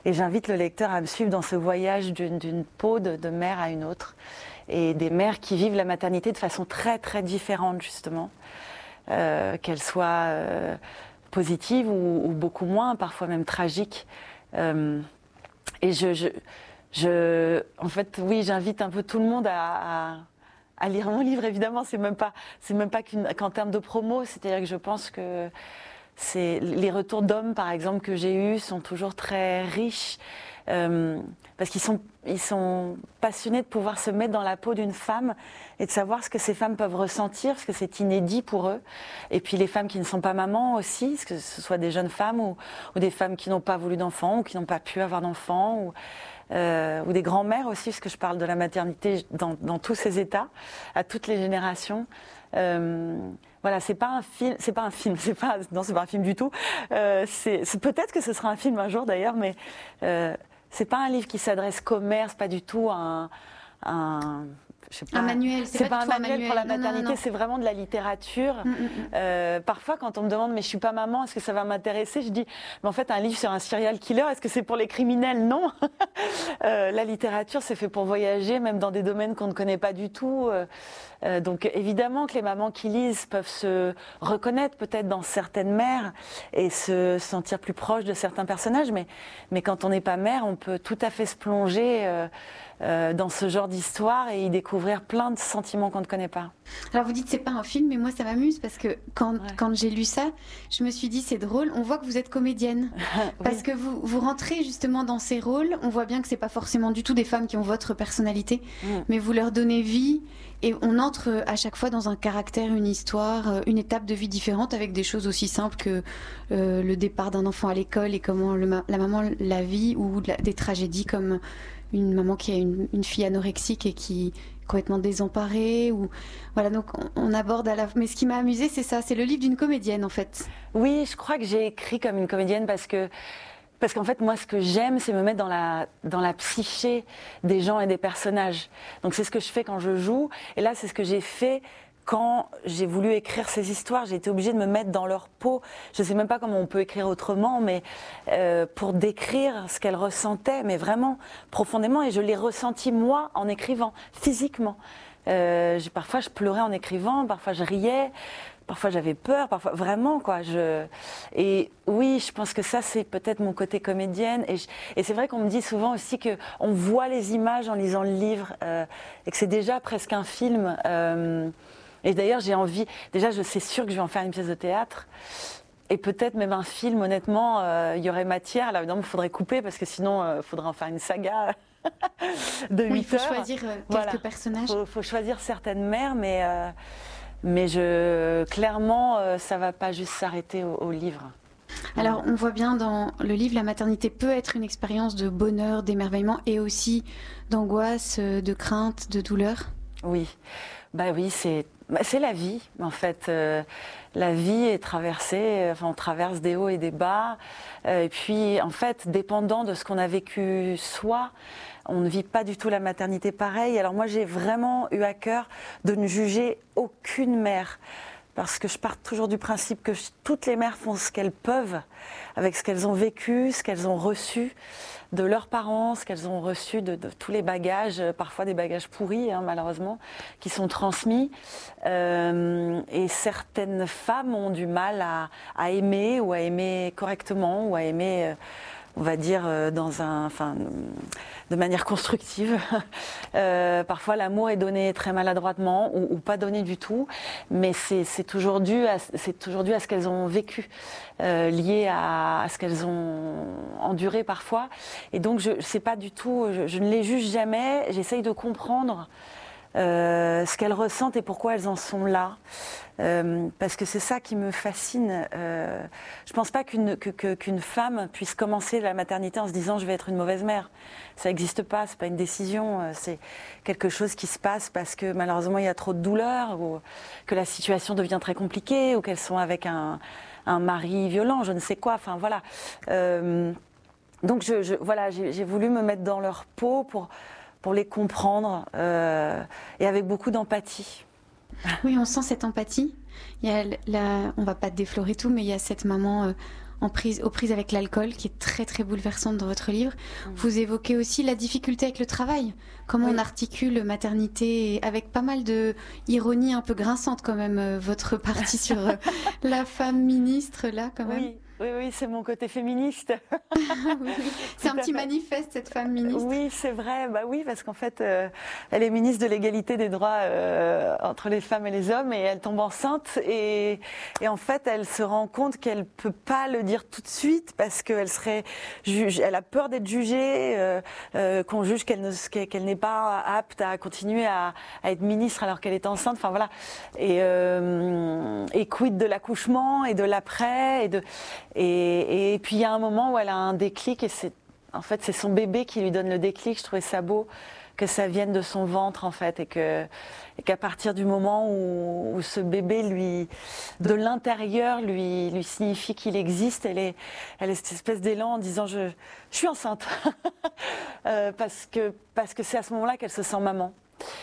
Et j'invite le lecteur à me suivre dans ce voyage d'une peau de mère à une autre. Et des mères qui vivent la maternité de façon très très différente justement. Qu'elle soit positive ou beaucoup moins, parfois même tragique. Et en fait, oui, j'invite un peu tout le monde à lire mon livre. Évidemment, c'est même pas qu'en termes de promo. C'est-à-dire que je pense que les retours d'hommes, par exemple, que j'ai eus sont toujours très riches. Parce qu'ils sont passionnés de pouvoir se mettre dans la peau d'une femme et de savoir ce que ces femmes peuvent ressentir, parce que c'est inédit pour eux. Et puis les femmes qui ne sont pas mamans aussi, que ce soit des jeunes femmes ou des femmes qui n'ont pas voulu d'enfants ou qui n'ont pas pu avoir d'enfants, ou des grands-mères aussi, parce que je parle de la maternité dans tous ses états, à toutes les générations. Voilà, c'est pas un film, non, c'est pas un film du tout. Peut-être que ce sera un film un jour d'ailleurs, mais c'est pas un livre qui s'adresse commerce, pas du tout je sais pas, un manuel. C'est pas un manuel pour la maternité, non. c'est vraiment de la littérature. Parfois, quand on me demande, mais je suis pas maman, est-ce que ça va m'intéresser? Je dis, mais en fait, un livre sur un serial killer, est-ce que c'est pour les criminels? Non. La littérature, c'est fait pour voyager, même dans des domaines qu'on ne connaît pas du tout. Donc, évidemment que les mamans qui lisent peuvent se reconnaître peut-être dans certaines mères et se sentir plus proches de certains personnages. Mais quand on n'est pas mère, on peut tout à fait se plonger dans ce genre d'histoire et y découvrir plein de sentiments qu'on ne connaît pas. Alors vous dites c'est pas un film, mais moi ça m'amuse parce que quand j'ai lu ça, je me suis dit c'est drôle, on voit que vous êtes comédienne. Oui. Parce que vous rentrez justement dans ces rôles, on voit bien que c'est pas forcément du tout des femmes qui ont votre personnalité, mais vous leur donnez vie et on entre à chaque fois dans un caractère, une histoire, une étape de vie différente avec des choses aussi simples que le départ d'un enfant à l'école et comment la maman la vit, ou des tragédies comme une maman qui a une fille anorexique et qui est complètement désemparée. Voilà, donc on aborde mais ce qui m'a amusée, c'est ça, c'est le livre d'une comédienne en fait. Oui, je crois que j'ai écrit comme une comédienne parce qu'en fait, moi, ce que j'aime, c'est me mettre dans la psyché des gens et des personnages. Donc c'est ce que je fais quand je joue. Et là, c'est ce que j'ai fait quand j'ai voulu écrire ces histoires. J'ai été obligée de me mettre dans leur peau. Je ne sais même pas comment on peut écrire autrement, mais pour décrire ce qu'elles ressentaient, mais vraiment profondément. Et je l'ai ressenti, moi, en écrivant, physiquement. Parfois, je pleurais en écrivant, parfois je riais. Parfois j'avais peur, parfois vraiment quoi. Et oui, je pense que ça c'est peut-être mon côté comédienne. Et c'est vrai qu'on me dit souvent aussi que on voit les images en lisant le livre et que c'est déjà presque un film. Et d'ailleurs j'ai envie. Déjà c'est sûr que je vais en faire une pièce de théâtre. Et peut-être même un film, honnêtement, il y aurait matière. Là, évidemment, il faudrait couper parce que sinon, il faudrait en faire une saga de 8 heures. Il faut choisir quelques personnages. Il faut choisir certaines mères, mais clairement, ça ne va pas juste s'arrêter au livre. Alors, on voit bien dans le livre, la maternité peut être une expérience de bonheur, d'émerveillement et aussi d'angoisse, de crainte, de douleur. Oui, oui, c'est la vie, en fait. La vie est traversée, enfin, on traverse des hauts et des bas. Et puis, en fait, dépendant de ce qu'on a vécu soi, on ne vit pas du tout la maternité pareil. Alors moi, j'ai vraiment eu à cœur de ne juger aucune mère. Parce que je pars toujours du principe que toutes les mères font ce qu'elles peuvent, avec ce qu'elles ont vécu, ce qu'elles ont reçu de leurs parents, ce qu'elles ont reçu de tous les bagages, parfois des bagages pourris, hein, malheureusement, qui sont transmis. Et certaines femmes ont du mal à aimer, ou à aimer correctement, ou à aimer... on va dire de manière constructive. Parfois l'amour est donné très maladroitement ou pas donné du tout, mais c'est toujours dû à ce qu'elles ont vécu, lié à ce qu'elles ont enduré parfois. Et donc je ne les juge jamais. J'essaye de comprendre ce qu'elles ressentent et pourquoi elles en sont là. Parce que c'est ça qui me fascine. Je pense pas qu'une femme puisse commencer la maternité en se disant je vais être une mauvaise mère. Ça n'existe pas, c'est pas une décision, c'est quelque chose qui se passe parce que malheureusement il y a trop de douleur, ou que la situation devient très compliquée, ou qu'elles sont avec un mari violent, je ne sais quoi, enfin voilà. Donc j'ai voulu me mettre dans leur peau pour les comprendre, et avec beaucoup d'empathie. Oui, on sent cette empathie. On va pas déflorer tout, mais il y a cette maman aux prises avec l'alcool, qui est très très bouleversante dans votre livre. Vous évoquez aussi la difficulté avec le travail, comment on articule maternité, avec pas mal de ironie un peu grinçante quand même, votre partie sur la femme ministre là quand même. Oui, c'est mon côté féministe. Oui. C'est un petit manifeste, cette femme ministre. Oui, c'est vrai. Bah oui, parce qu'en fait, elle est ministre de l'égalité des droits entre les femmes et les hommes, et elle tombe enceinte. Et en fait, elle se rend compte qu'elle peut pas le dire tout de suite parce qu'elle serait elle a peur d'être jugée, qu'on juge qu'elle n'est pas apte à continuer à être ministre alors qu'elle est enceinte. Enfin voilà. Et quid de l'accouchement et de l'après et puis il y a un moment où elle a un déclic, et c'est son bébé qui lui donne le déclic. Je trouvais ça beau que ça vienne de son ventre en fait, et qu'à partir du moment où ce bébé de l'intérieur lui signifie qu'il existe, elle est cette espèce d'élan en disant je suis enceinte parce que c'est à ce moment-là qu'elle se sent maman.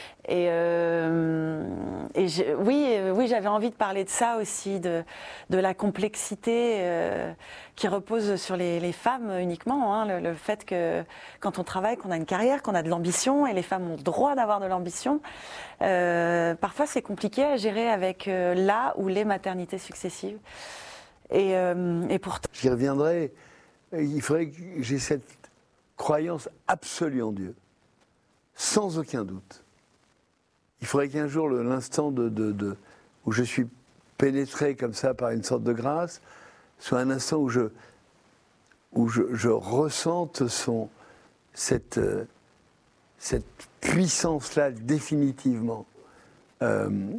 Oui, j'avais envie de parler de ça aussi, de la complexité qui repose sur les femmes uniquement, hein, le fait que quand on travaille, qu'on a une carrière, qu'on a de l'ambition, et les femmes ont le droit d'avoir de l'ambition, parfois c'est compliqué à gérer avec la ou les maternités successives. Et pourtant... J'y reviendrai. Il faudrait que j'ai cette croyance absolue en Dieu, sans aucun doute. Il faudrait qu'un jour, l'instant où je suis pénétré comme ça par une sorte de grâce, soit un instant où je ressente cette puissance-là définitivement. Je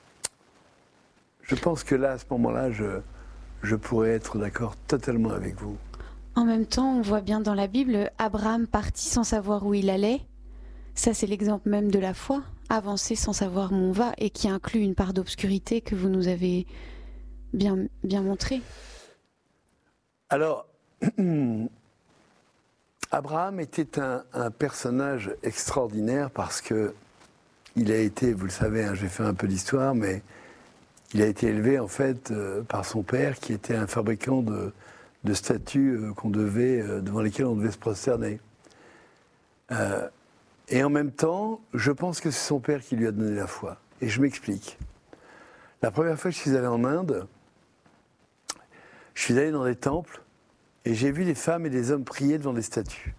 pense que là, à ce moment-là, je pourrais être d'accord totalement avec vous. En même temps, on voit bien dans la Bible, Abraham partit sans savoir où il allait. Ça, c'est l'exemple même de la foi, avancer sans savoir où on va, et qui inclut une part d'obscurité que vous nous avez bien montré. Alors, Abraham était un personnage extraordinaire parce que il a été, vous le savez, hein, j'ai fait un peu d'histoire, mais il a été élevé en fait par son père qui était un fabricant de statues devant lesquelles on devait se prosterner. Et en même temps, je pense que c'est son père qui lui a donné la foi. Et je m'explique. La première fois que je suis allé en Inde, je suis allé dans des temples et j'ai vu des femmes et des hommes prier devant des statues.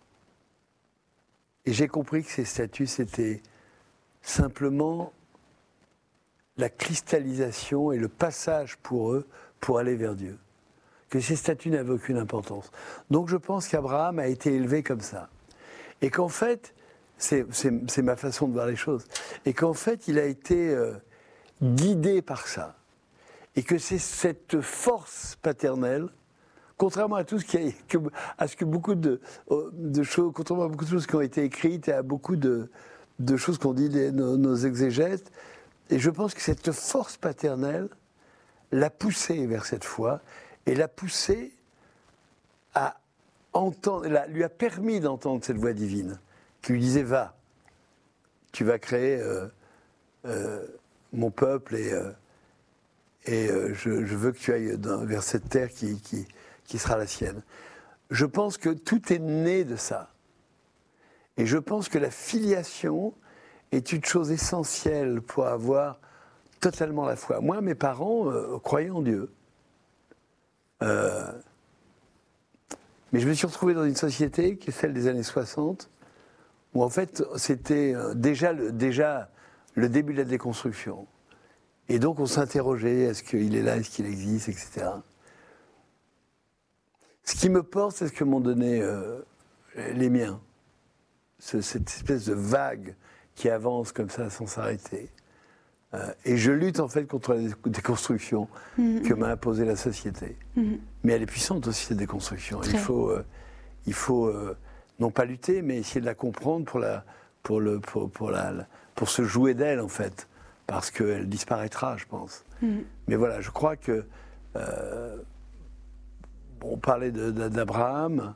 Et j'ai compris que ces statues, c'était simplement la cristallisation et le passage pour eux pour aller vers Dieu. Que ces statues n'avaient aucune importance. Donc je pense qu'Abraham a été élevé comme ça. Et qu'en fait... C'est ma façon de voir les choses. Et qu'en fait, il a été guidé par ça. Et que c'est cette force paternelle, contrairement à tout ce beaucoup de choses, contrairement à beaucoup de choses qui ont été écrites et à beaucoup de choses qu'ont dit nos exégètes, et je pense que cette force paternelle l'a poussé vers cette foi et l'a poussé à entendre, lui a permis d'entendre cette voix divine. Qui lui disait, va, tu vas créer mon peuple et je veux que tu ailles vers cette terre qui sera la sienne. Je pense que tout est né de ça. Et je pense que la filiation est une chose essentielle pour avoir totalement la foi. Moi, mes parents croyaient en Dieu. Mais je me suis retrouvé dans une société qui est celle des années 60, où en fait c'était déjà le début de la déconstruction. Et donc on s'interrogeait, est-ce qu'il est là, est-ce qu'il existe, etc. Ce qui me porte, c'est ce que m'ont donné les miens. Cette espèce de vague qui avance comme ça sans s'arrêter. Et je lutte en fait contre la déconstruction que m'a imposée la société. Mais elle est puissante aussi, cette déconstruction. Il faut non pas lutter, mais essayer de la comprendre pour se jouer d'elle, en fait, parce qu'elle disparaîtra, je pense. Mais voilà, je crois que... on parlait d'Abraham,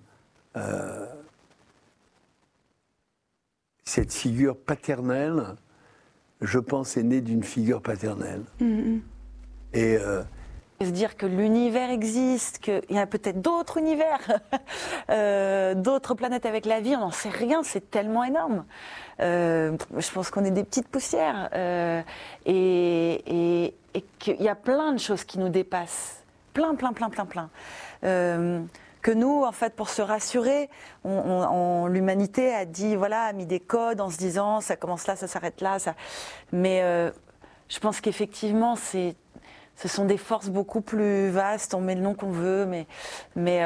cette figure paternelle, je pense, est née d'une figure paternelle. Et Se dire que l'univers existe, qu'il y a peut-être d'autres univers, d'autres planètes avec la vie, on n'en sait rien, c'est tellement énorme. Je pense qu'on est des petites poussières et qu'il y a plein de choses qui nous dépassent, plein. Que nous, en fait, pour se rassurer, l'humanité a dit, voilà, a mis des codes en se disant, ça commence là, ça s'arrête là, ça. Mais je pense qu'effectivement, ce sont des forces beaucoup plus vastes, on met le nom qu'on veut, mais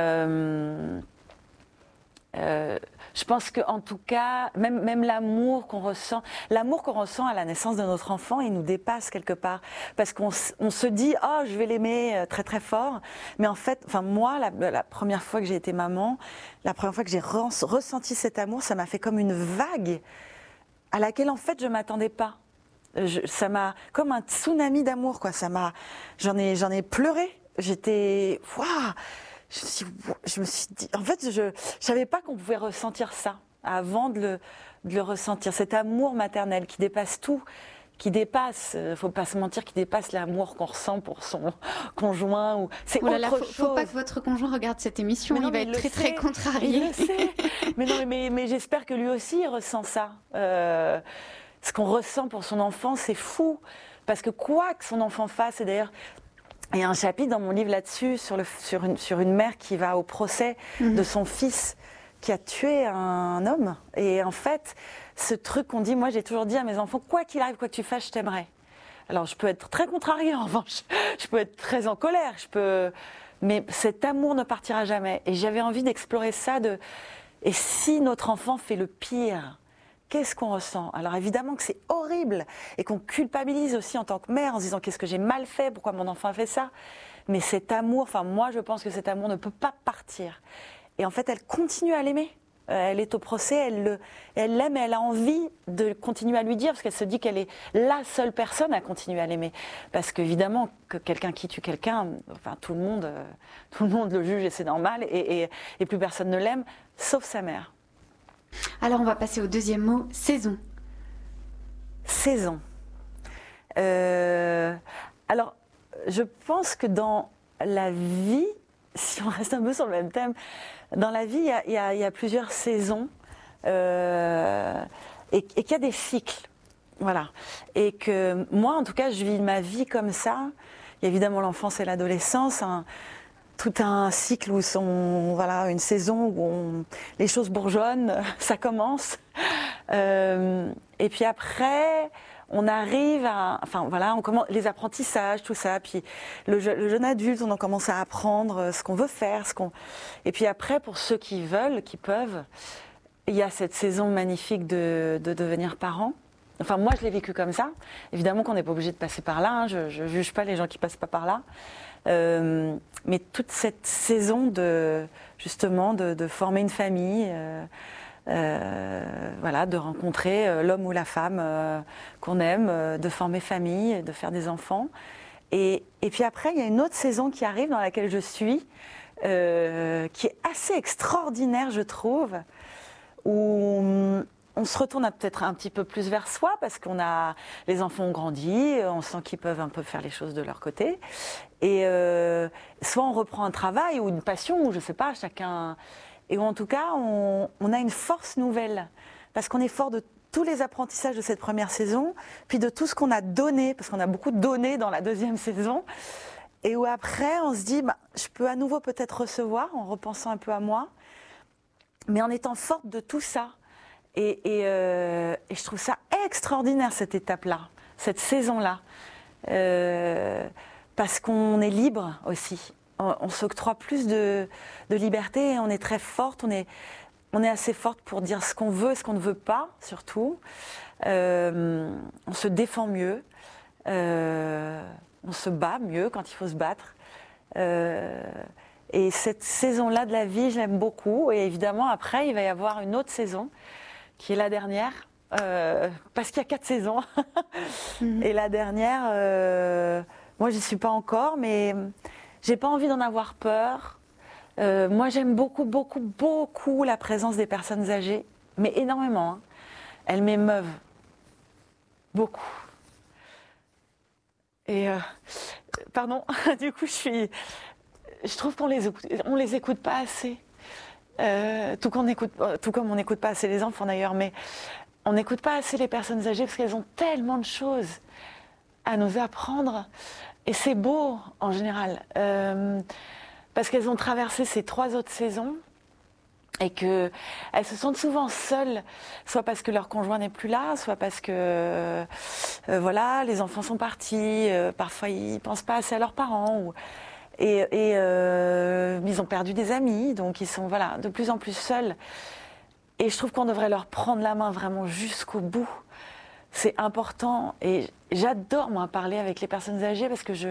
je pense qu'en tout cas, même l'amour qu'on ressent à la naissance de notre enfant, il nous dépasse quelque part. Parce qu'on se dit, oh, je vais l'aimer très très fort. Mais en fait, moi, la première fois que j'ai été maman, la première fois que j'ai ressenti cet amour, ça m'a fait comme une vague à laquelle en fait je ne m'attendais pas. Ça m'a comme un tsunami d'amour, quoi. J'en ai pleuré. J'étais, waouh. Je me suis dit, en fait, je savais pas qu'on pouvait ressentir ça avant de le ressentir. Cet amour maternel qui dépasse tout, qui dépasse, faut pas se mentir, qui dépasse l'amour qu'on ressent pour son conjoint. C'est autre chose. Faut pas que votre conjoint regarde cette émission. Il va être très contrarié. Il le sait. Mais non, mais j'espère que lui aussi il ressent ça. Ce qu'on ressent pour son enfant, c'est fou. Parce que quoi que son enfant fasse, et d'ailleurs, il y a un chapitre dans mon livre là-dessus, sur une mère qui va au procès de son fils qui a tué un homme. Et en fait, ce truc qu'on dit, moi j'ai toujours dit à mes enfants, quoi qu'il arrive, quoi que tu fasses, je t'aimerai. Alors je peux être très contrariée en revanche, je peux être très en colère, mais cet amour ne partira jamais. Et j'avais envie d'explorer ça, et si notre enfant fait le pire, qu'est-ce qu'on ressent? Alors évidemment que c'est horrible et qu'on culpabilise aussi en tant que mère en se disant qu'est-ce que j'ai mal fait, pourquoi mon enfant a fait ça. Mais cet amour, moi je pense que cet amour ne peut pas partir. Et en fait elle continue à l'aimer. Elle est au procès, elle l'aime et elle a envie de continuer à lui dire parce qu'elle se dit qu'elle est la seule personne à continuer à l'aimer. Parce qu'évidemment que quelqu'un qui tue quelqu'un, tout le monde le juge et c'est normal et plus personne ne l'aime, sauf sa mère. Alors on va passer au deuxième mot, saison. Saison. Alors, je pense que dans la vie, si on reste un peu sur le même thème, dans la vie, il y a plusieurs saisons et qu'il y a des cycles. Voilà. Et que moi, en tout cas, je vis ma vie comme ça. Il y a évidemment l'enfance et l'adolescence, tout un cycle où une saison où les choses bourgeonnent, ça commence. Et puis après, on arrive on commence les apprentissages, tout ça. Puis le jeune adulte, on en commence à apprendre ce qu'on veut faire, Et puis après, pour ceux qui veulent, qui peuvent, il y a cette saison magnifique de devenir parent. Enfin, moi, je l'ai vécu comme ça. Évidemment qu'on n'est pas obligé de passer par là. Je ne juge pas les gens qui passent pas par là. Mais toute cette saison de former une famille, de rencontrer l'homme ou la femme qu'on aime, de former famille, de faire des enfants. Et puis après, il y a une autre saison qui arrive dans laquelle je suis, qui est assez extraordinaire, je trouve, où on se retourne peut-être un petit peu plus vers soi parce les enfants ont grandi, on sent qu'ils peuvent un peu faire les choses de leur côté. Et soit on reprend un travail ou une passion, ou je ne sais pas, chacun. Et en tout cas, on a une force nouvelle parce qu'on est fort de tous les apprentissages de cette première saison, puis de tout ce qu'on a donné, parce qu'on a beaucoup donné dans la deuxième saison. Et où après, on se dit, je peux à nouveau peut-être recevoir en repensant un peu à moi, mais en étant forte de tout ça. Et je trouve ça extraordinaire, cette étape-là, cette saison-là. Parce qu'on est libre aussi. On s'octroie plus de liberté, et on est très forte, on est assez forte pour dire ce qu'on veut et ce qu'on ne veut pas, surtout. On se défend mieux, on se bat mieux quand il faut se battre. Et cette saison-là de la vie, je l'aime beaucoup. Et évidemment, après, il va y avoir une autre saison, qui est la dernière, parce qu'il y a 4 saisons. Et la dernière, moi, j'y suis pas encore, mais j'ai pas envie d'en avoir peur. Moi, j'aime beaucoup, beaucoup, beaucoup la présence des personnes âgées, mais énormément. Elles m'émeuvent beaucoup. Et pardon, du coup, je trouve qu'on les écoute pas assez. Tout comme on n'écoute pas assez les enfants d'ailleurs, mais on n'écoute pas assez les personnes âgées parce qu'elles ont tellement de choses à nous apprendre. Et c'est beau en général, parce qu'elles ont traversé ces 3 autres saisons et qu'elles se sentent souvent seules, soit parce que leur conjoint n'est plus là, soit parce que voilà, les enfants sont partis, parfois ils ne pensent pas assez à leurs parents. Et ils ont perdu des amis, donc ils sont voilà, de plus en plus seuls. Et je trouve qu'on devrait leur prendre la main vraiment jusqu'au bout. C'est important. Et j'adore, moi, parler avec les personnes âgées parce que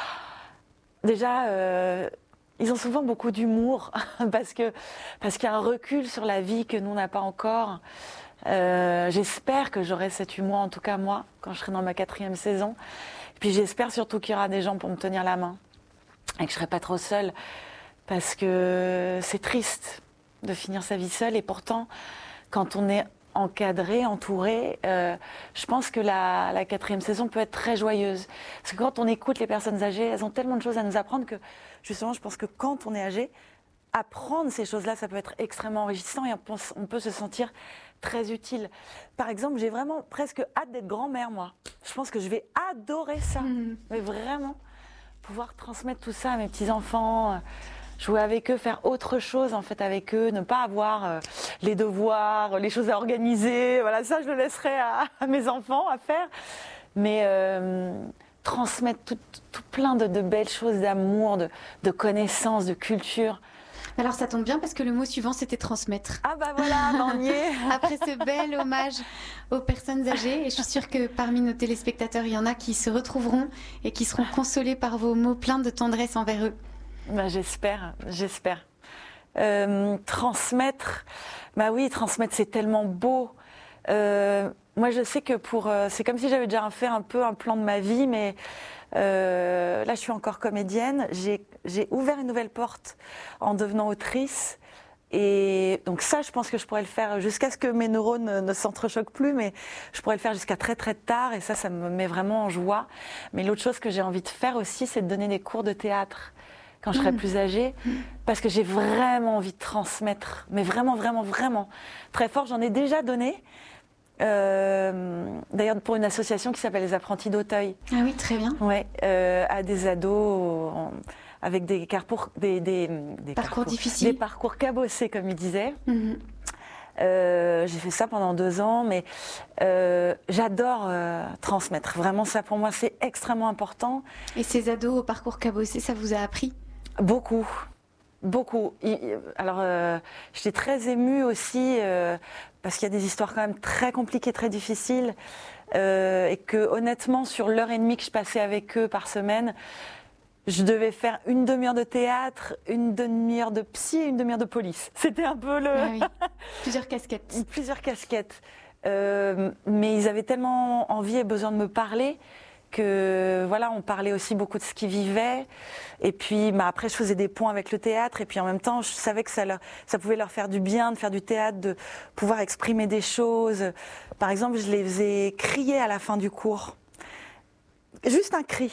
déjà, ils ont souvent beaucoup d'humour parce qu'il y a un recul sur la vie que nous, on n'a pas encore. J'espère que j'aurai cet humour, en tout cas moi, quand je serai dans ma 4e saison. Et puis j'espère surtout qu'il y aura des gens pour me tenir la main. Et que je ne serai pas trop seule, parce que c'est triste de finir sa vie seule. Et pourtant, quand on est encadré, entouré, je pense que la 4e saison peut être très joyeuse. Parce que quand on écoute les personnes âgées, elles ont tellement de choses à nous apprendre que, justement, je pense que quand on est âgé, apprendre ces choses-là, ça peut être extrêmement enrichissant et on peut se sentir très utile. Par exemple, j'ai vraiment presque hâte d'être grand-mère, moi. Je pense que je vais adorer ça, mais vraiment. Pouvoir transmettre tout ça à mes petits-enfants, jouer avec eux, faire autre chose en fait avec eux, ne pas avoir les devoirs, les choses à organiser, voilà, ça je le laisserai à mes enfants à faire, mais transmettre tout plein de belles choses d'amour, de connaissances, de culture. Alors ça tombe bien parce que le mot suivant c'était transmettre. Ah bah voilà, on y est. Après ce bel hommage aux personnes âgées, et je suis sûre que parmi nos téléspectateurs, il y en a qui se retrouveront et qui seront consolés par vos mots pleins de tendresse envers eux. Bah, j'espère. Transmettre, bah oui, transmettre c'est tellement beau. Moi je sais que c'est comme si j'avais déjà fait un peu un plan de ma vie, mais là je suis encore comédienne, j'ai ouvert une nouvelle porte en devenant autrice et donc ça je pense que je pourrais le faire jusqu'à ce que mes neurones ne s'entrechoquent plus, mais je pourrais le faire jusqu'à très très tard et ça me met vraiment en joie. Mais l'autre chose que j'ai envie de faire aussi, c'est de donner des cours de théâtre quand je serai plus âgée, parce que j'ai vraiment envie de transmettre, mais vraiment très fort. J'en ai déjà donné. D'ailleurs pour une association qui s'appelle les Apprentis d'Auteuil. Ah oui, très bien. Ouais, à des ados avec des parcours difficiles, des parcours cabossés comme ils disaient. J'ai fait ça pendant 2 ans, mais j'adore transmettre. Vraiment, ça pour moi c'est extrêmement important. Et ces ados au parcours cabossé, ça vous a appris ? Beaucoup. Alors, j'étais très émue aussi parce qu'il y a des histoires quand même très compliquées, très difficiles, et que honnêtement, sur l'heure et demie que je passais avec eux par semaine, je devais faire une demi-heure de théâtre, une demi-heure de psy et une demi-heure de police. C'était un peu Ah oui. Plusieurs casquettes. Mais ils avaient tellement envie et besoin de me parler que voilà, on parlait aussi beaucoup de ce qu'ils vivaient. Et puis après, je faisais des ponts avec le théâtre. Et puis en même temps, je savais que ça pouvait leur faire du bien de faire du théâtre, de pouvoir exprimer des choses. Par exemple, je les faisais crier à la fin du cours. Juste un cri.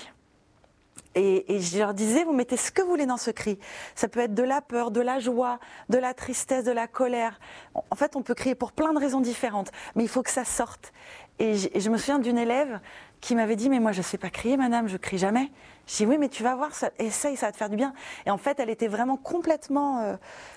Et je leur disais, vous mettez ce que vous voulez dans ce cri. Ça peut être de la peur, de la joie, de la tristesse, de la colère. En fait, on peut crier pour plein de raisons différentes, mais il faut que ça sorte. Et je me souviens d'une élève qui m'avait dit, mais moi je ne sais pas crier, madame, je crie jamais. Je dis, oui, mais tu vas voir, essaye, ça va te faire du bien. Et en fait, elle était vraiment complètement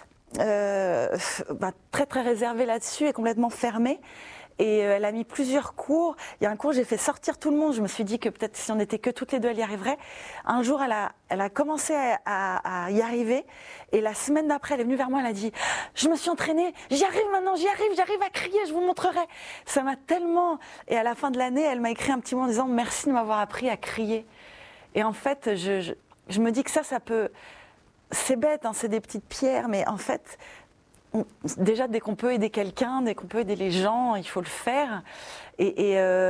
très très réservée là-dessus et complètement fermée. Et elle a mis plusieurs cours. Il y a un cours, j'ai fait sortir tout le monde. Je me suis dit que peut-être si on n'était que toutes les deux, elle y arriverait. Un jour, elle a commencé à y arriver. Et la semaine d'après, elle est venue vers moi, elle a dit « Je me suis entraînée, j'y arrive maintenant, j'arrive à crier, je vous montrerai. » Ça m'a tellement... Et à la fin de l'année, elle m'a écrit un petit mot en disant « Merci de m'avoir appris à crier. » Et en fait, je me dis que ça peut... C'est bête, hein, c'est des petites pierres, mais en fait... Déjà, dès qu'on peut aider quelqu'un, dès qu'on peut aider les gens, il faut le faire. Et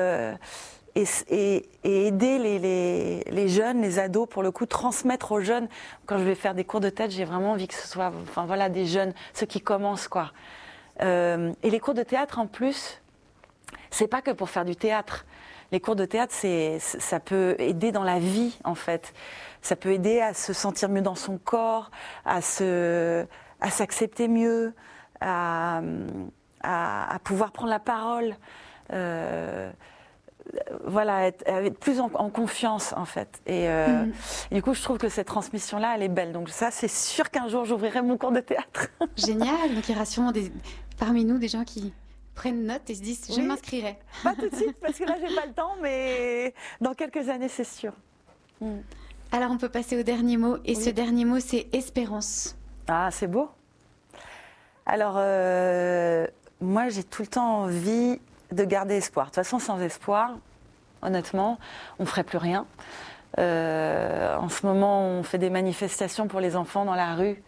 aider les jeunes, les ados, pour le coup, transmettre aux jeunes. Quand je vais faire des cours de théâtre, j'ai vraiment envie que ce soit des jeunes, ceux qui commencent, quoi. Et les cours de théâtre, en plus, c'est pas que pour faire du théâtre. les cours de théâtre, ça peut aider dans la vie, en fait. Ça peut aider à se sentir mieux dans son corps, à s'accepter mieux, à pouvoir prendre la parole. Voilà, être plus en confiance, en fait. Et du coup, je trouve que cette transmission-là, elle est belle. Donc ça, c'est sûr qu'un jour, j'ouvrirai mon cours de théâtre. Génial. Donc il y aura sûrement parmi nous des gens qui prennent note et se disent, je m'inscrirai. Pas tout de suite, parce que là, j'ai pas le temps, mais dans quelques années, c'est sûr. Alors, on peut passer au dernier mot. Et ce dernier mot, c'est espérance. Ah, c'est beau. Alors, moi, j'ai tout le temps envie de garder espoir. De toute façon, sans espoir, honnêtement, on ne ferait plus rien. En ce moment, on fait des manifestations pour les enfants dans la rue.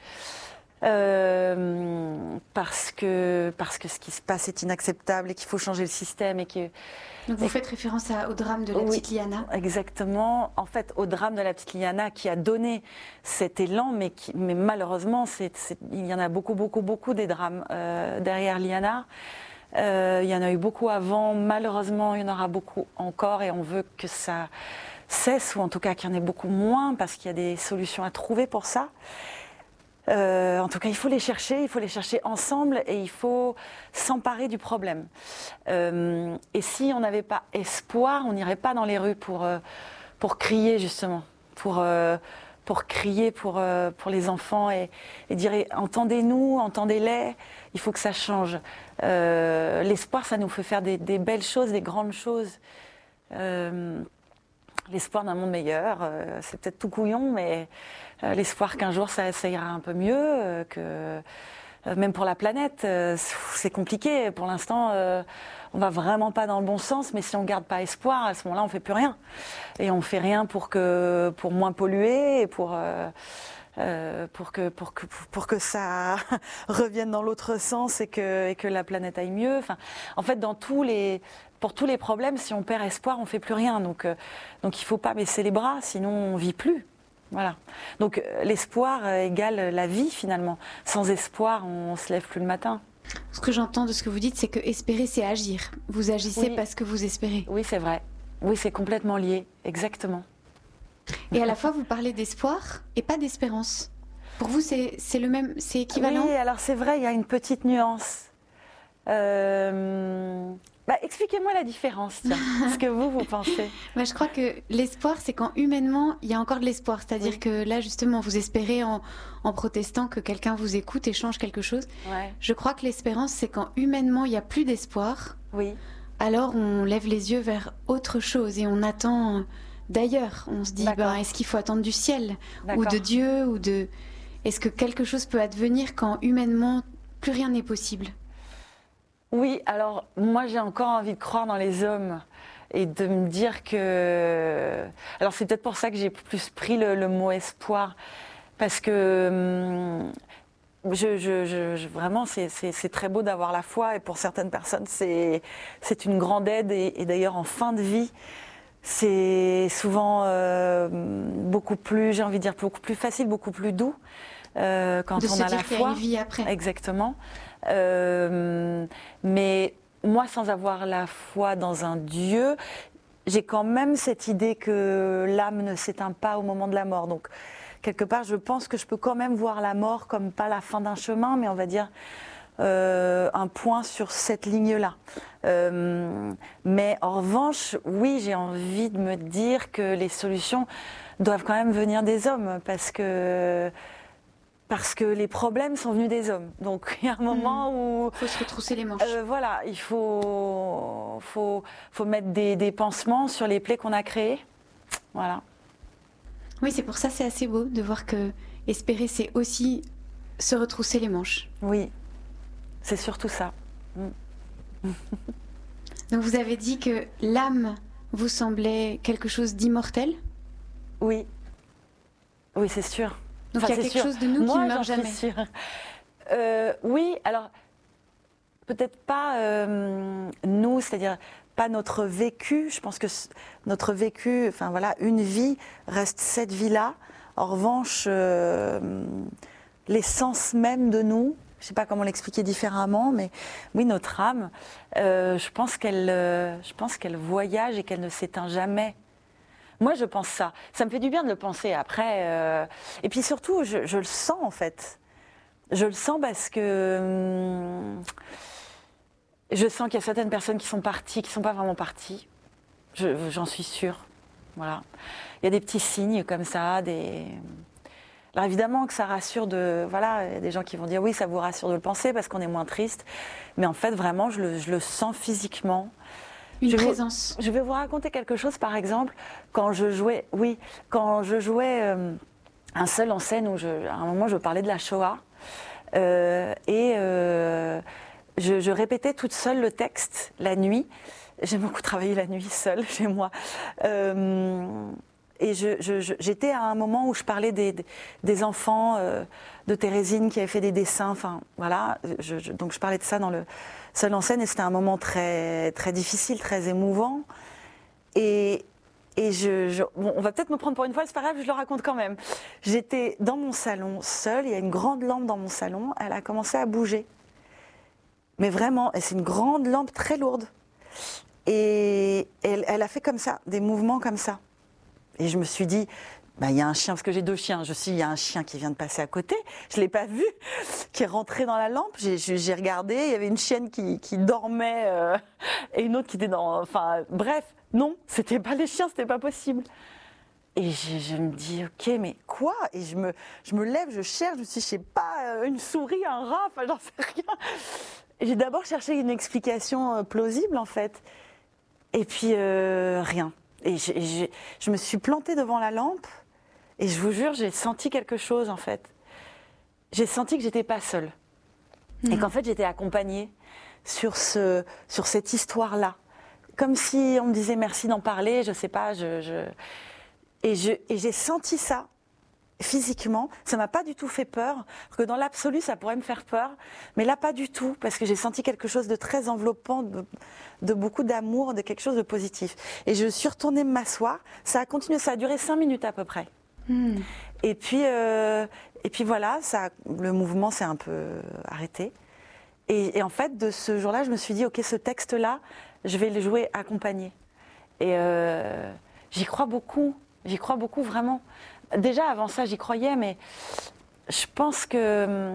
Parce que ce qui se passe est inacceptable et qu'il faut changer le système. Donc vous faites référence au drame de la petite Liana. Exactement. En fait, au drame de la petite Liana qui a donné cet élan, mais malheureusement, il y en a beaucoup des drames derrière Liana. Il y en a eu beaucoup avant. Malheureusement, il y en aura beaucoup encore et on veut que ça cesse, ou en tout cas qu'il y en ait beaucoup moins, parce qu'il y a des solutions à trouver pour ça. En tout cas, il faut les chercher ensemble et il faut s'emparer du problème. Et si on n'avait pas espoir, on n'irait pas dans les rues pour crier justement, pour crier pour les enfants et dire entendez-nous, entendez-les, il faut que ça change. L'espoir, ça nous fait faire des belles choses, des grandes choses. L'espoir d'un monde meilleur, c'est peut-être tout couillon, mais l'espoir qu'un jour ça ira un peu mieux, que même pour la planète, c'est compliqué. Pour l'instant, on va vraiment pas dans le bon sens, mais si on garde pas espoir, à ce moment-là, on fait plus rien. Et on fait rien pour moins polluer, et pour que ça revienne dans l'autre sens et que la planète aille mieux. Enfin, en fait, pour tous les problèmes, si on perd espoir, on fait plus rien. Donc il faut pas baisser les bras, sinon on vit plus. Voilà. Donc l'espoir égale la vie finalement. Sans espoir, on se lève plus le matin. Ce que j'entends de ce que vous dites, c'est que espérer, c'est agir. Vous agissez parce que vous espérez. Oui, c'est vrai. Oui, c'est complètement lié. Exactement. Et à la fois, vous parlez d'espoir et pas d'espérance. Pour vous, c'est le même, c'est équivalent? Oui, alors c'est vrai, il y a une petite nuance. Expliquez-moi la différence, tiens, ce que vous pensez. Je crois que l'espoir, c'est quand humainement, il y a encore de l'espoir. C'est-à-dire que là, justement, vous espérez en protestant que quelqu'un vous écoute et change quelque chose. Ouais. Je crois que l'espérance, c'est quand humainement, il n'y a plus d'espoir. Oui. Alors, on lève les yeux vers autre chose et on attend d'ailleurs. On se dit, est-ce qu'il faut attendre du ciel ou de Dieu ou de... Est-ce que quelque chose peut advenir quand humainement, plus rien n'est possible? Oui, alors moi j'ai encore envie de croire dans les hommes et de me dire que... Alors c'est peut-être pour ça que j'ai plus pris le mot espoir, parce que vraiment c'est très beau d'avoir la foi et pour certaines personnes c'est une grande aide et d'ailleurs en fin de vie c'est souvent beaucoup plus, j'ai envie de dire, beaucoup plus facile, beaucoup plus doux quand on a la foi. De se dire qu'il y a une vie après. Exactement. Mais moi, sans avoir la foi dans un Dieu, j'ai quand même cette idée que l'âme ne s'éteint pas au moment de la mort. Donc, quelque part, je pense que je peux quand même voir la mort comme pas la fin d'un chemin, mais on va dire un point sur cette ligne-là. Mais en revanche, oui, j'ai envie de me dire que les solutions doivent quand même venir des hommes, parce que les problèmes sont venus des hommes. Donc il y a un moment où... Il faut se retrousser les manches. Voilà, il faut mettre des pansements sur les plaies qu'on a créées. Voilà. Oui, c'est pour ça c'est assez beau de voir que espérer, c'est aussi se retrousser les manches. Oui, c'est surtout ça. Donc vous avez dit que l'âme vous semblait quelque chose d'immortel? Oui. Oui, c'est sûr. Donc il y a quelque chose de nous qui ne meurt jamais. Oui, alors peut-être pas nous, c'est-à-dire pas notre vécu. Je pense que notre vécu, enfin voilà, une vie reste cette vie-là. En revanche, l'essence même de nous, je ne sais pas comment l'expliquer différemment, mais oui, notre âme, je pense qu'elle voyage et qu'elle ne s'éteint jamais. Moi, je pense ça. Ça me fait du bien de le penser après. Et puis surtout, je le sens en fait. Je le sens parce que je sens qu'il y a certaines personnes qui sont parties, qui ne sont pas vraiment parties. J'en suis sûre. Voilà. Il y a des petits signes comme ça. Alors évidemment que ça rassure Voilà, il y a des gens qui vont dire oui, ça vous rassure de le penser parce qu'on est moins triste. Mais en fait, vraiment, je le sens physiquement. Une présence. Je vais vous raconter quelque chose, par exemple, quand je jouais un seul en scène où à un moment je parlais de la Shoah je répétais toute seule le texte la nuit. J'aime beaucoup travailler la nuit seule chez moi. Et j'étais à un moment où je parlais des enfants de Thérésine qui avaient fait des dessins. Enfin, voilà. Donc je parlais de ça dans le seul en scène et c'était un moment très, très difficile, très émouvant. Et bon, on va peut-être me prendre pour une folle, c'est pas grave, je le raconte quand même. J'étais dans mon salon seule, il y a une grande lampe dans mon salon, elle a commencé à bouger. Mais vraiment, et c'est une grande lampe très lourde. Et elle a fait comme ça, des mouvements comme ça. Et je me suis dit, il y a un chien, parce que j'ai 2 chiens. Il y a un chien qui vient de passer à côté. Je ne l'ai pas vu, qui est rentré dans la lampe. J'ai regardé, il y avait une chienne qui dormait et une autre qui était dans... Enfin, bref, non, c'était pas les chiens, c'était pas possible. Et je me dis, ok, mais quoi? Et je me lève, je cherche, je me suis dit, je sais pas, une souris, un rat, enfin, j'en sais rien. Et j'ai d'abord cherché une explication plausible, en fait. Et puis, rien. Et je me suis plantée devant la lampe et je vous jure, j'ai senti quelque chose en fait. J'ai senti que j'étais pas seule et qu'en fait j'étais accompagnée sur cette histoire-là. Comme si on me disait merci d'en parler, je sais pas, et j'ai senti ça physiquement. Ça m'a pas du tout fait peur, parce que dans l'absolu ça pourrait me faire peur, mais là pas du tout, parce que j'ai senti quelque chose de très enveloppant, de beaucoup d'amour, de quelque chose de positif. Et je suis retournée m'asseoir, ça a continué, ça a duré 5 minutes à peu près. Et puis voilà, le mouvement s'est un peu arrêté. Et en fait, de ce jour-là, je me suis dit, ok, ce texte-là, je vais le jouer accompagné. Et j'y crois beaucoup vraiment. Déjà avant ça, j'y croyais, mais je pense que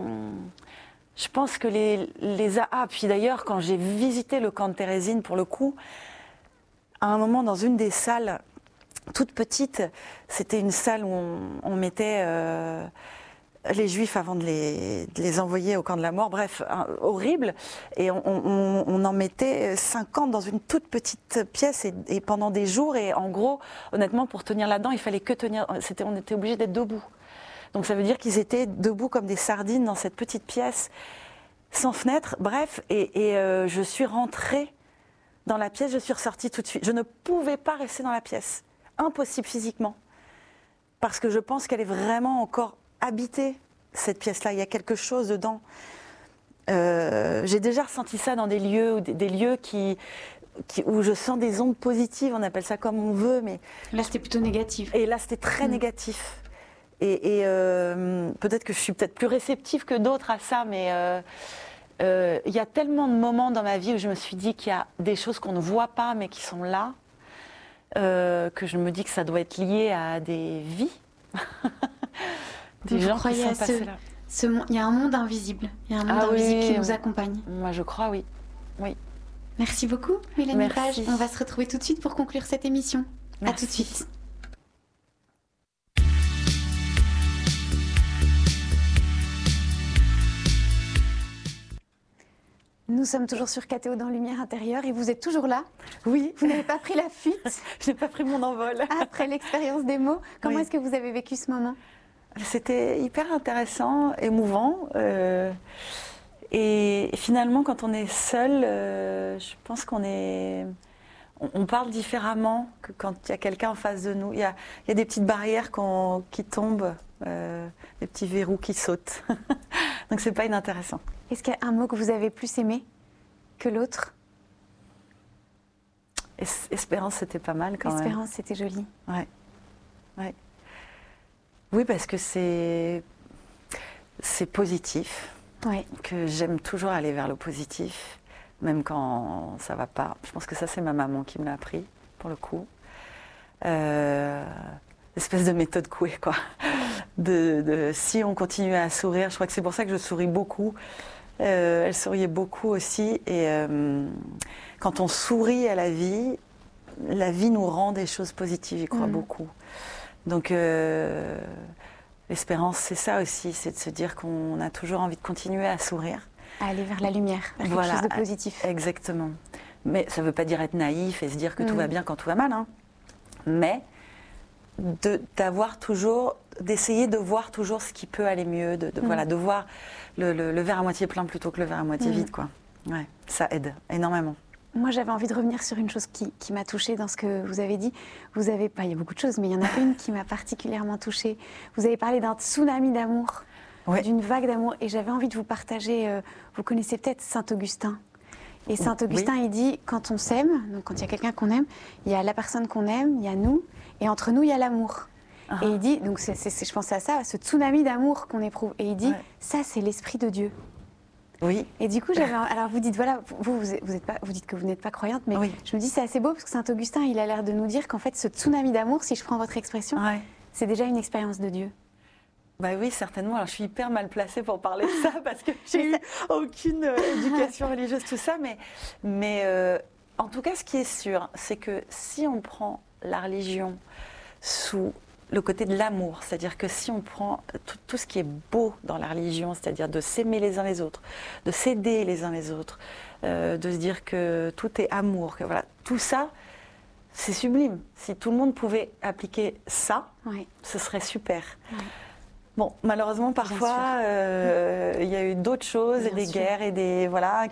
puis d'ailleurs, quand j'ai visité le camp de Thérésine, pour le coup, à un moment, dans une des salles toutes petites, c'était une salle où on mettait les Juifs avant de les envoyer au camp de la mort, bref, horrible. Et on en mettait 50 dans une toute petite pièce et pendant des jours. Et en gros, honnêtement, pour tenir là-dedans, il fallait que tenir. On était obligés d'être debout. Donc ça veut dire qu'ils étaient debout comme des sardines dans cette petite pièce, sans fenêtre, bref. Et je suis rentrée dans la pièce, je suis ressortie tout de suite. Je ne pouvais pas rester dans la pièce. Impossible physiquement. Parce que je pense qu'elle est vraiment encore habitée, cette pièce-là. Il y a quelque chose dedans. J'ai déjà ressenti ça dans des lieux, où je sens des ondes positives, on appelle ça comme on veut. Mais là, c'était plutôt négatif. Et là, c'était très négatif. Et peut-être que je suis peut-être plus réceptive que d'autres à ça, mais il y a tellement de moments dans ma vie où je me suis dit qu'il y a des choses qu'on ne voit pas, mais qui sont là, que je me dis que ça doit être lié à des vies. Des gens qui sont passés là. Il y a un monde invisible. Il y a un monde invisible qui nous accompagne. Moi, je crois, oui. Merci beaucoup, Mélanie Page. On va se retrouver tout de suite pour conclure cette émission. Merci. À tout de suite. Nous sommes toujours sur KTO dans Lumière Intérieure et vous êtes toujours là. Oui. Vous n'avez pas pris la fuite. Je n'ai pas pris mon envol. Après l'expérience des mots, comment est-ce que vous avez vécu ce moment? C'était hyper intéressant, émouvant. Et finalement, quand on est seul, je pense on parle différemment que quand il y a quelqu'un en face de nous. Il y a des petites barrières qui tombent, des petits verrous qui sautent. Donc c'est pas inintéressant. Est-ce qu'il y a un mot que vous avez plus aimé que l'autre? Espérance, c'était pas mal quand même. Espérance, c'était joli. Oui, parce que c'est positif. Ouais. que j'aime toujours aller vers le positif, même quand ça va pas. Je pense que ça, c'est ma maman qui me l'a appris, pour le coup. Espèce de méthode Coué, quoi. Si on continue à sourire, je crois que c'est pour ça que je souris beaucoup. Elle souriait beaucoup aussi. Et quand on sourit à la vie nous rend des choses positives, j'y crois beaucoup. Donc l'espérance, c'est ça aussi, c'est de se dire qu'on a toujours envie de continuer à sourire. À aller vers la lumière, vers quelque chose de positif. Exactement. Mais ça ne veut pas dire être naïf et se dire que tout va bien quand tout va mal. Hein. Mais d'essayer de voir toujours ce qui peut aller mieux, de voir le verre à moitié plein plutôt que le verre à moitié vide, quoi. Ouais, ça aide énormément. Moi, j'avais envie de revenir sur une chose qui m'a touchée dans ce que vous avez dit. Il y a beaucoup de choses, mais il y en a une qui m'a particulièrement touchée. Vous avez parlé d'un tsunami d'amour, d'une vague d'amour, et j'avais envie de vous partager. Vous connaissez peut-être Saint-Augustin. Et Saint-Augustin, il dit, quand on s'aime, donc quand il y a quelqu'un qu'on aime, il y a la personne qu'on aime, il y a nous, et entre nous, il y a l'amour. Et il dit, donc je pensais à ça, à ce tsunami d'amour qu'on éprouve. Et il dit, ça, c'est l'Esprit de Dieu. Oui. Et du coup, alors vous dites, voilà, vous dites que vous n'êtes pas croyante, mais je me dis, c'est assez beau, parce que Saint-Augustin, il a l'air de nous dire qu'en fait, ce tsunami d'amour, si je prends votre expression, c'est déjà une expérience de Dieu. Bah oui, certainement. Alors, je suis hyper mal placée pour parler de ça parce que j'ai eu aucune éducation religieuse, tout ça. Mais en tout cas, ce qui est sûr, c'est que si on prend la religion sous le côté de l'amour, c'est-à-dire que si on prend tout ce qui est beau dans la religion, c'est-à-dire de s'aimer les uns les autres, de s'aider les uns les autres, de se dire que tout est amour, que voilà, tout ça, c'est sublime. Si tout le monde pouvait appliquer ça, ce serait super. Bon, malheureusement, parfois, il y a eu d'autres choses, et des guerres, et des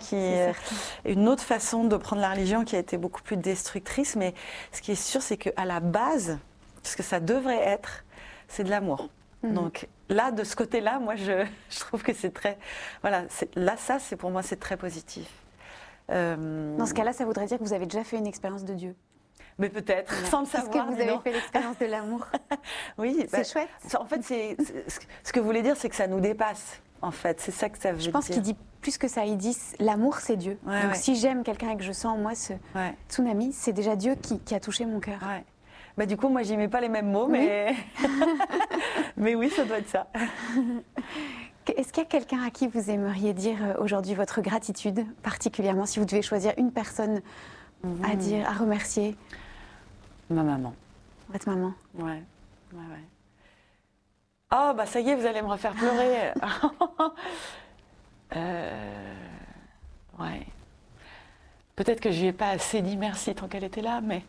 une autre façon de prendre la religion qui a été beaucoup plus destructrice. Mais ce qui est sûr, c'est qu'à la base, ce que ça devrait être, c'est de l'amour. Donc là, de ce côté-là, moi, je trouve que c'est très... Voilà, ça, pour moi, c'est très positif. Dans ce cas-là, ça voudrait dire que vous avez déjà fait une expérience de Dieu. Mais peut-être, sans le savoir. Est-ce que vous avez fait l'expérience de l'amour? Oui. C'est chouette. En fait, ce que vous voulez dire, c'est que ça nous dépasse. En fait, c'est ça que ça veut dire. Je pense qu'il dit plus que ça. Il dit l'amour, c'est Dieu. Donc si j'aime quelqu'un et que je sens en moi ce tsunami, c'est déjà Dieu qui a touché mon cœur. Bah, du coup, moi, j'y mets pas les mêmes mots, mais... mais oui, ça doit être ça. Est-ce qu'il y a quelqu'un à qui vous aimeriez dire aujourd'hui votre gratitude, particulièrement, si vous devez choisir une personne à dire, à remercier? Ma maman. Votre maman? Ouais. Oh, bah ça y est, vous allez me refaire pleurer. Ouais. Peut-être que je lui ai pas assez dit merci tant qu'elle était là, mais...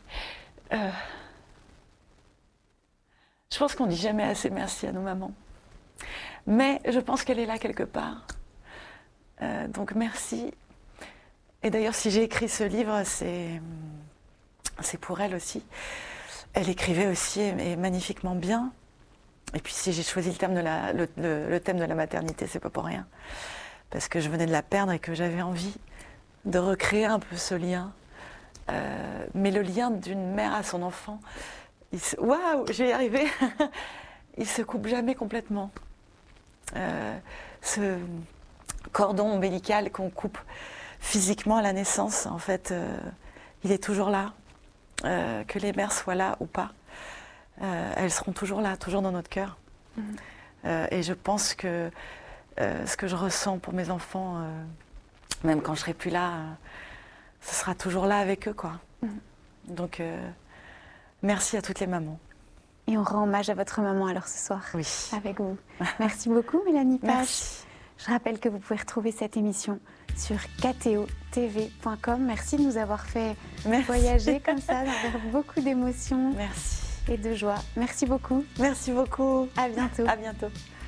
Je pense qu'on dit jamais assez merci à nos mamans. Mais je pense qu'elle est là quelque part. Donc merci. Et d'ailleurs, si j'ai écrit ce livre, c'est pour elle aussi. Elle écrivait aussi et magnifiquement bien. Et puis si j'ai choisi le thème de la maternité, c'est pas pour rien. Parce que je venais de la perdre et que j'avais envie de recréer un peu ce lien. Mais le lien d'une mère à son enfant, waouh, je vais y arriver. Il se coupe jamais complètement. Ce cordon ombilical qu'on coupe physiquement à la naissance, en fait, il est toujours là. Que les mères soient là ou pas, elles seront toujours là, toujours dans notre cœur. Et je pense que ce que je ressens pour mes enfants, même quand je serai plus là, ce sera toujours là avec eux, quoi. Donc, merci à toutes les mamans. Et on rend hommage à votre maman alors ce soir, avec vous. Merci beaucoup, Mélanie Page. Merci. Je rappelle que vous pouvez retrouver cette émission sur kto.tv.com. Merci de nous avoir fait voyager comme ça, avec beaucoup d'émotions et de joie. Merci beaucoup. Merci beaucoup. À bientôt. À bientôt.